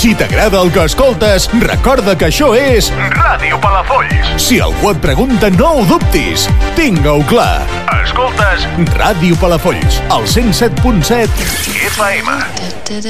Si t'agrada el que escoltes, recorda que això és Ràdio Palafolls. Si algú et pregunta, no ho dubtis. Tinga-ho clar. Escoltes Ràdio Palafolls, al 107.7 FM.